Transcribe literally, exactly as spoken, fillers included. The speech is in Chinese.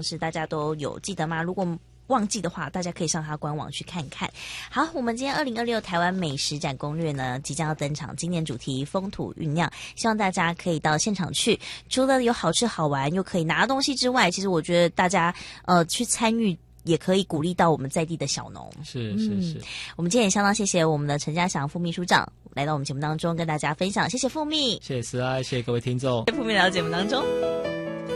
方式，大家都有记得吗？如果忘记的话，大家可以上它官网去看看。好，我们今天二零二六台湾美食展攻略呢即将要登场，今年主题风土酝酿，希望大家可以到现场去，除了有好吃好玩又可以拿东西之外，其实我觉得大家呃去参与也可以鼓励到我们在地的小农。 是是是、嗯、 我们今天也相当谢谢我们的陈家祥副秘书长来到我们节目当中跟大家分享，谢谢副秘， 谢谢思爱，谢谢各位听众， 在副秘聊节目当中。